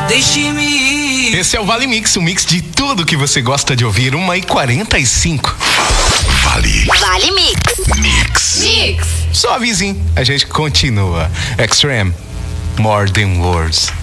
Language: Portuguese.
Deixe-me ir. Esse é o Vale Mix, um mix de tudo que você gosta de ouvir. 1h45. Vale Mix. Só avisinho, a gente continua. Extreme, More Than Words.